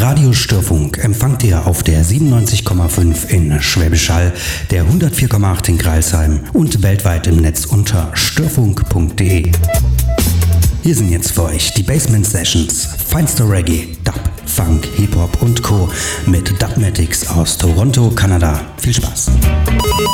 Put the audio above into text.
Radio Störfunk empfangt ihr auf der 97,5 in Schwäbisch Hall, der 104,8 in Crailsheim und weltweit im Netz unter störfunk.de. Hier sind jetzt für euch die Basement Sessions, feinster Reggae, Dub, Funk, Hip-Hop und Co. mit Dubmatics aus Toronto, Kanada. Viel Spaß!